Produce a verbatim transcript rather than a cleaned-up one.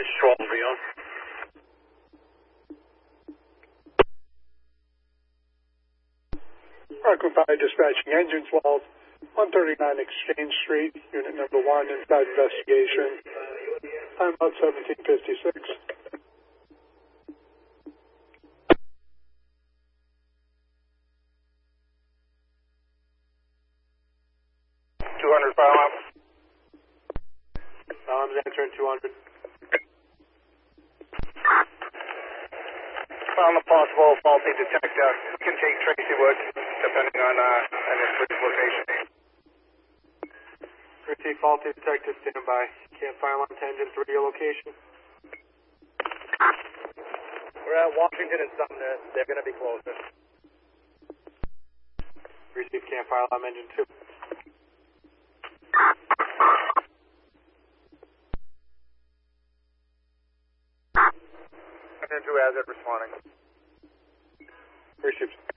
It's twelve beyond. Rockland Fire dispatching engine twelve, one thirty-nine Exchange Street, unit number one, inside investigation. Time about seventeen fifty-six. two hundred fire alarm. Alarms answering two hundred. Found a possible faulty detector. Can take Tracy Wood, depending on uh, an its location. Tracy, faulty detector, stand by. Can't fire alarm to engine three, your location. We're at Washington and Sumner. They're going to be closer. Receive can't fire alarm engine two. Engine two hazard responding. Receive.